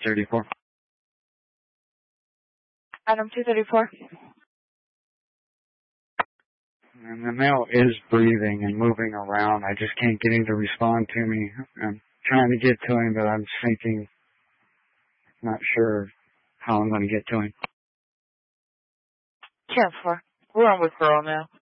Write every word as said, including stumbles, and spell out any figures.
thirty-four. Adam two thirty-four. And the male is breathing and moving around. I just can't get him to respond to me. I'm trying to get to him, but I'm thinking, not sure how I'm going to get to him. ten four. We're on withdrawal now.